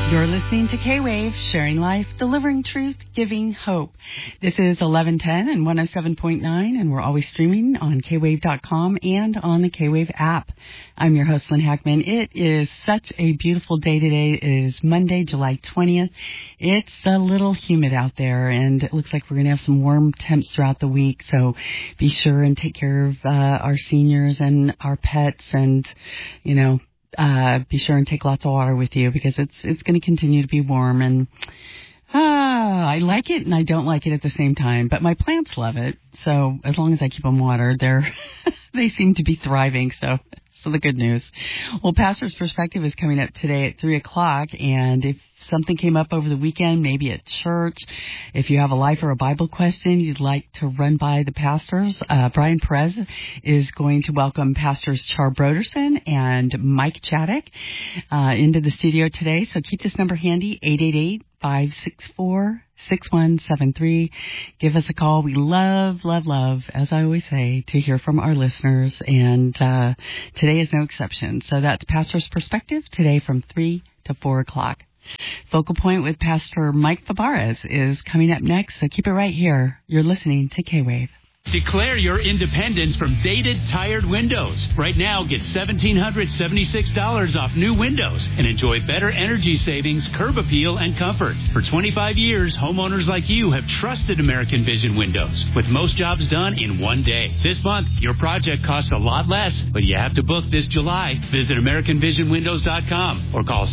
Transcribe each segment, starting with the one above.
You're listening to K-Wave, sharing life, delivering truth, giving hope. This is 1110 and 107.9, and we're always streaming on kwave.com and on the K-Wave app. I'm your host, Lynn Hackman. It is such a beautiful day today. It is Monday, July 20th. It's a little humid out there, and it looks like we're going to have some warm temps throughout the week, so be sure and take care of our seniors and our pets, and, you know, be sure and take lots of water with you, because it's going to continue to be warm, and I like it and I don't like it at the same time, but my plants love it. So as long as I keep them watered, they seem to be thriving. So the good news. Well, Pastor's Perspective is coming up today at 3 o'clock, and if something came up over the weekend, maybe at church, if you have a life or a Bible question you'd like to run by the pastors, Brian Perez is going to welcome Pastors Char Broderson and Mike Chaddock into the studio today. So keep this number handy, 888-564-6173. Give us a call. We love, as I always say, to hear from our listeners, and today is no exception. So that's Pastor's Perspective today from 3 to 4 o'clock. Focal Point with Pastor Mike Fabarez is coming up next, so keep it right here. You're listening to K-Wave. Declare your independence from dated, tired windows. Right now, get $1,776 off new windows and enjoy better energy savings, curb appeal, and comfort. For 25 years, homeowners like you have trusted American Vision Windows, with most jobs done in one day. This month, your project costs a lot less, but you have to book this July. Visit AmericanVisionWindows.com or call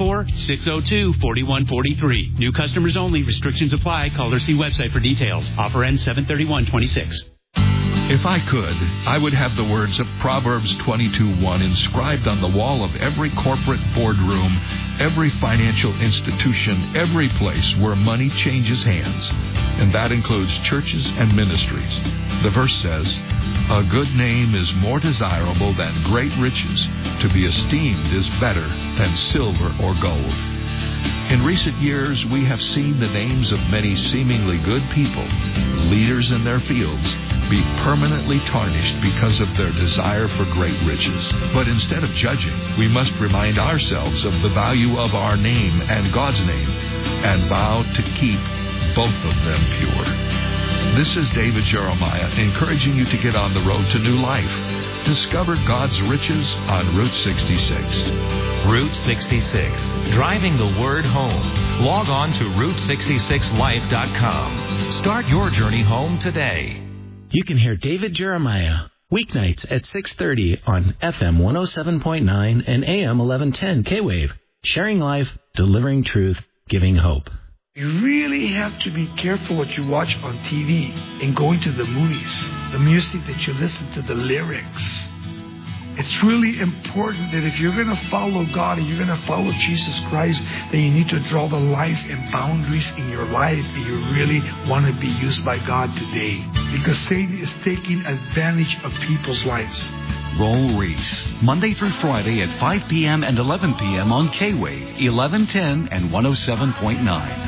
714-602-4143. New customers only. Restrictions apply. Call or see website for details. Offer ends 7/31/26. If I could, I would have the words of Proverbs 22:1 inscribed on the wall of every corporate boardroom, every financial institution, every place where money changes hands. And that includes churches and ministries. The verse says, "A good name is more desirable than great riches. To be esteemed is better than silver or gold." In recent years, we have seen the names of many seemingly good people, leaders in their fields, be permanently tarnished because of their desire for great riches. But instead of judging, we must remind ourselves of the value of our name and God's name, and vow to keep both of them pure. This is David Jeremiah, encouraging you to get on the road to new life. Discover God's riches on Route 66. Route 66, driving the word home. Log on to Route66Life.com. Start your journey home today. You can hear David Jeremiah weeknights at 6:30 on FM 107.9 and AM 1110 K-Wave. Sharing life, delivering truth, giving hope. You really have to be careful what you watch on TV and going to the movies, the music that you listen to, the lyrics. It's really important that if you're going to follow God and you're going to follow Jesus Christ, then you need to draw the lines and boundaries in your life if you really want to be used by God today. Because Satan is taking advantage of people's lives. Roll Reese, Monday through Friday at 5 p.m. and 11 p.m. on K-Wave, 1110 and 107.9.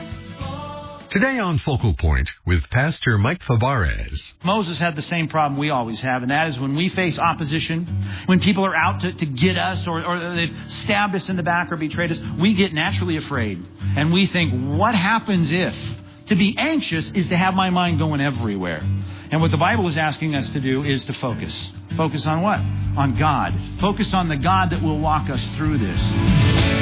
Today on Focal Point with Pastor Mike Fabarez. Moses had the same problem we always have, and that is when we face opposition, when people are out to get us or they've stabbed us in the back or betrayed us, we get naturally afraid. And we think, what happens if? To be anxious is to have my mind going everywhere. And what the Bible is asking us to do is to focus. Focus on what? On God. Focus on the God that will walk us through this.